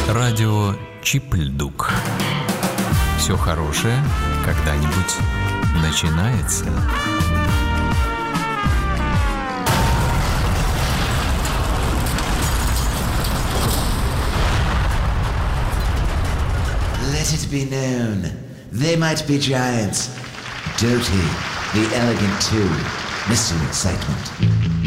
Радио Чипльдук. Все хорошее когда-нибудь начинается. Let it be known, they might be giants. Doty, the elegant too, Mr. Excitement.